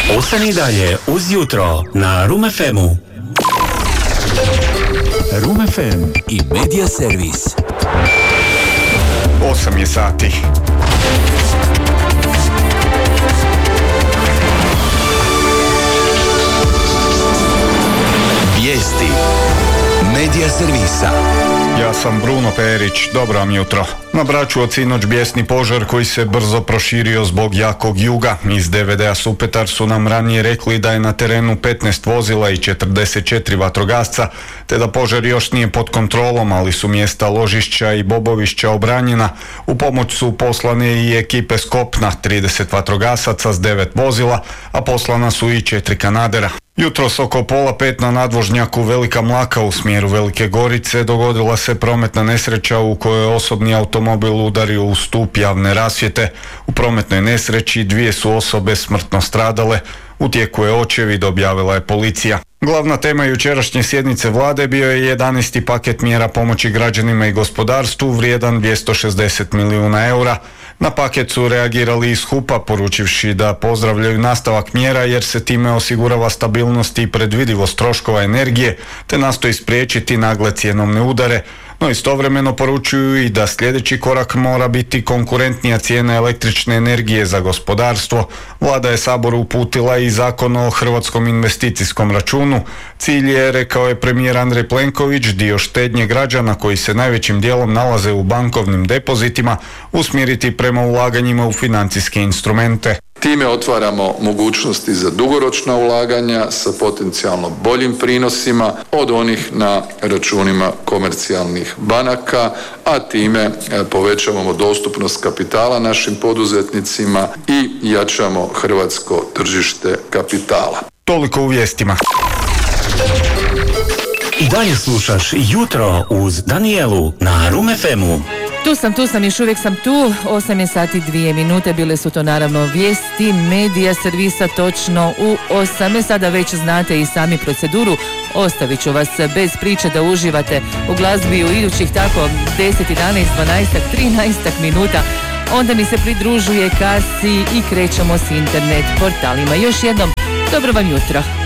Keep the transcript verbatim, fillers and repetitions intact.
Ostani dalje uz jutro na Room ef emu. Room ef em i Media Servis. osam je sati. Vijesti Media Servisa. Ja sam Bruno Perić, dobro vam jutro. Na Braču od sinoć bijesni požar koji se brzo proširio zbog jakog juga. Iz de ve de-a Supetar su nam ranije rekli da je na terenu petnaest vozila i četrdeset četiri vatrogasca, te da požar još nije pod kontrolom, ali su mjesta Ložišća i Bobovišća obranjena. U pomoć su poslane i ekipe s kopna, trideset vatrogasaca s devet vozila, a poslana su i četiri kanadera. Jutros oko pola pet na nadvožnjaku Velika Mlaka u smjeru Velike Gorice dogodila se prometna nesreća u kojoj je osobni automobil udario u stup javne rasvjete. U prometnoj nesreći dvije su osobe smrtno stradale. U tijeku je očevid, objavila je policija. Glavna tema jučerašnje sjednice vlade bio je jedanaesti paket mjera pomoći građanima i gospodarstvu vrijedan dvjesto šezdeset milijuna eura. Na paket su reagirali iz hupa poručivši da pozdravljaju nastavak mjera jer se time osigurava stabilnost i predvidivost troškova energije te nastoji spriječiti nagle cjenovne udare. No istovremeno poručuju i da sljedeći korak mora biti konkurentnija cijena električne energije za gospodarstvo. Vlada je Saboru uputila i zakon o Hrvatskom investicijskom računu. Cilj je, rekao je premijer Andrej Plenković, dio štednje građana koji se najvećim dijelom nalaze u bankovnim depozitima usmjeriti prema ulaganjima u financijske instrumente. Time otvaramo mogućnosti za dugoročna ulaganja sa potencijalno boljim prinosima od onih na računima komercijalnih banaka, a time povećavamo dostupnost kapitala našim poduzetnicima i jačamo hrvatsko tržište kapitala. Toliko u vijestima. I dalje slušaš Jutro uz Danijelu na Room ef emu. Tu sam, tu sam, još uvijek sam tu. osam je sati dvije minute, bile su to naravno vijesti Media Servisa točno u osam. Sada već znate i sami proceduru. Ostavit ću vas bez priče da uživate u glazbi u idućih tako deset, jedanaest, dvanaest, trinaest minuta. Onda mi se pridružuje Kasi i krećemo s internet portalima. Još jednom, dobro vam jutro.